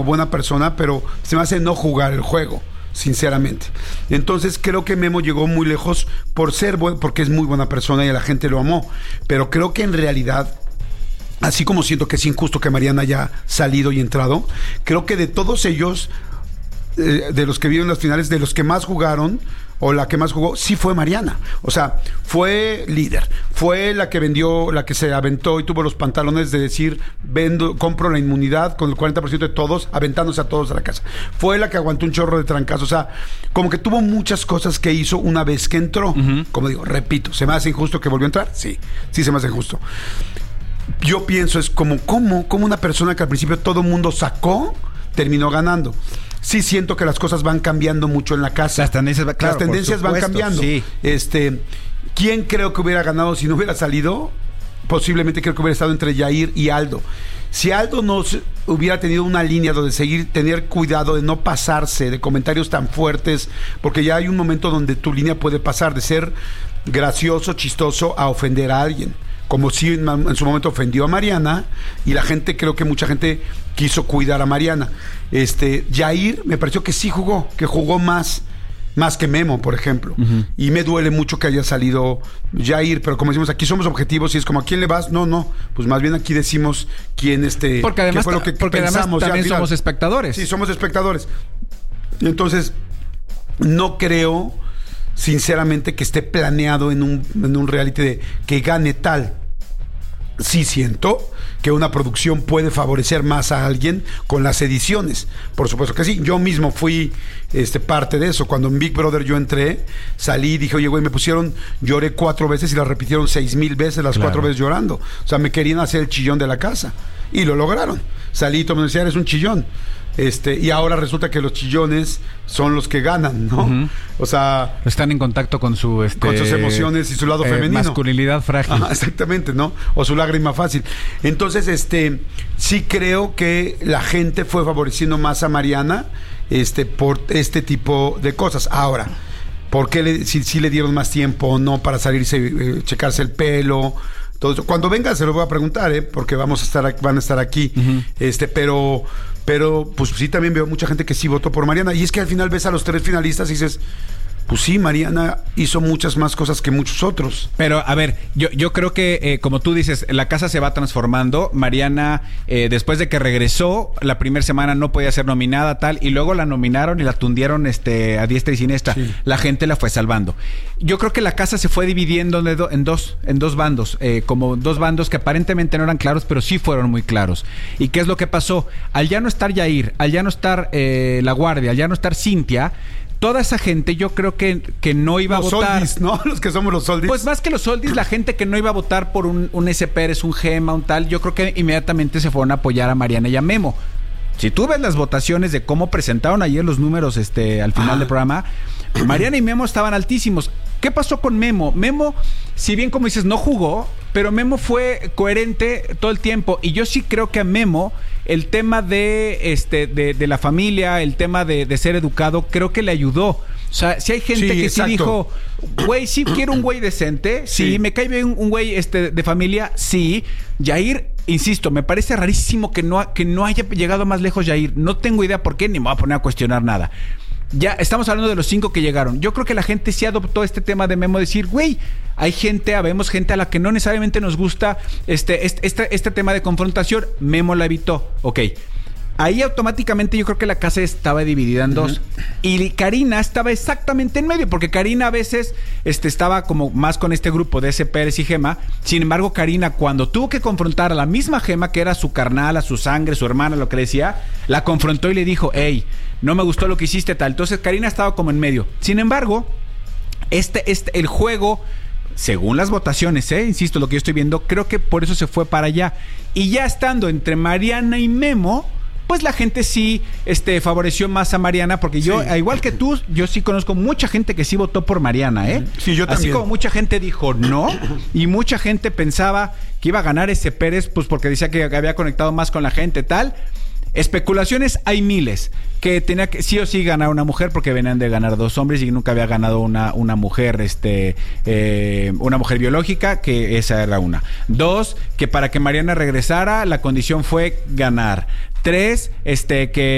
buena persona, pero se me hace no jugar el juego, sinceramente. Entonces creo que Memo llegó muy lejos porque es muy buena persona y a la gente lo amó, pero creo que en realidad, así como siento que es injusto que Mariana haya salido y entrado, creo que de todos ellos, de los que vieron las finales, de los que más jugaron o la que más jugó, sí fue Mariana. O sea, fue líder, fue la que vendió, la que se aventó y tuvo los pantalones de decir, compro la inmunidad con el 40% de todos, aventándose a todos a la casa. Fue la que aguantó un chorro de trancazos. O sea, como que tuvo muchas cosas que hizo una vez que entró. Como digo, repito, ¿se me hace injusto que volvió a entrar? Sí, sí se me hace injusto. Yo pienso, es como una persona que al principio todo mundo sacó, terminó ganando. Sí siento que las cosas van cambiando mucho en la casa. Las tendencias, claro, las tendencias van cambiando. Sí. ¿Quién creo que hubiera ganado si no hubiera salido? Posiblemente creo que hubiera estado entre Yair y Aldo. Si Aldo no hubiera tenido una línea donde tener cuidado de no pasarse de comentarios tan fuertes, porque ya hay un momento donde tu línea puede pasar de ser gracioso, chistoso, a ofender a alguien. Como si en su momento ofendió a Mariana, y creo que mucha gente quiso cuidar a Mariana. Yair me pareció que sí jugó, que jugó más que Memo, por ejemplo. Y me duele mucho que haya salido Yair, pero como decimos, aquí somos objetivos y es como, ¿a quién le vas? No, pues más bien aquí decimos quién porque además, qué fue lo que porque pensamos. Además también somos espectadores. Sí, somos espectadores. Entonces, no creo, sinceramente, que esté planeado en un reality de que gane tal. Sí siento que una producción puede favorecer más a alguien con las ediciones. Por supuesto que sí. Yo mismo fui parte de eso. Cuando en Big Brother yo entré, salí y dije, oye, güey, lloré 4 veces y la repitieron 6,000 veces, las 4 veces llorando. O sea, me querían hacer el chillón de la casa. Y lo lograron. Salí y todo el mundo decía, eres un chillón. Y ahora resulta que los chillones son los que ganan, ¿no? O sea, están en contacto con con sus emociones y su lado femenino. Masculinidad frágil. Ajá, exactamente, ¿no? O su lágrima fácil. Entonces, sí creo que la gente fue favoreciendo más a Mariana, por este tipo de cosas. Ahora, ¿por qué si le dieron más tiempo o no para salirse, checarse el pelo? Todo eso. Cuando venga se lo voy a preguntar, porque van a estar aquí. Pero pues sí, también veo mucha gente que sí votó por Mariana. Y es que al final ves a los 3 finalistas y dices, pues sí, Mariana hizo muchas más cosas que muchos otros. Pero, a ver, yo creo que, como tú dices, la casa se va transformando. Mariana, después de que regresó, la primera semana no podía ser nominada, tal, y luego la nominaron y la tundieron a diestra y siniestra. Sí. La gente la fue salvando. Yo creo que la casa se fue dividiendo en dos bandos, como 2 bandos que aparentemente no eran claros, pero sí fueron muy claros. ¿Y qué es lo que pasó? Al ya no estar Yair, al ya no estar La Guardia, al ya no estar Cintia, toda esa gente yo creo que no iba a votar. Los soldis, ¿no? Los que somos los soldis. Pues más que los soldis, la gente que no iba a votar por un S. Pérez, un Gema, un tal, yo creo que inmediatamente se fueron a apoyar a Mariana y a Memo. Si tú ves las votaciones de cómo presentaron ayer los números al final del programa, Mariana y Memo estaban altísimos. ¿Qué pasó con Memo? Memo, si bien como dices, no jugó, pero Memo fue coherente todo el tiempo. Y yo sí creo que a Memo el tema de la familia, el tema de ser educado, creo que le ayudó. O sea, si hay gente que sí dijo, güey, sí quiero un güey decente, sí, me cae bien un güey de familia, sí. Yair, insisto, me parece rarísimo que no haya llegado más lejos Yair. No tengo idea por qué, ni me voy a poner a cuestionar nada. Ya estamos hablando de los 5 que llegaron. Yo creo que la gente sí adoptó este tema de Memo, decir, güey, habemos gente a la que no necesariamente nos gusta este tema de confrontación. Memo la evitó. Ok. Ahí automáticamente yo creo que la casa estaba dividida en 2. Y Karina estaba exactamente en medio, porque Karina a veces estaba como más con este grupo de S. Pérez y Gema. Sin embargo, Karina, cuando tuvo que confrontar a la misma Gema, que era su carnal, a su sangre, su hermana, lo que le decía, la confrontó y le dijo, hey, no me gustó lo que hiciste, tal. Entonces Karina estaba como en medio. Sin embargo, el juego, según las votaciones, insisto, lo que yo estoy viendo, creo que por eso se fue para allá. Y ya estando entre Mariana y Memo, pues la gente sí favoreció más a Mariana, porque yo, igual que tú, yo sí conozco mucha gente que sí votó por Mariana, Sí, yo también. Así como mucha gente dijo no, y mucha gente pensaba que iba a ganar ese Pérez, pues porque decía que había conectado más con la gente, tal. Especulaciones hay miles, que tenía que sí o sí ganar una mujer, porque venían de ganar 2 hombres y nunca había ganado una mujer, una mujer biológica, que esa era una. 2, que para que Mariana regresara la condición fue ganar. 3, que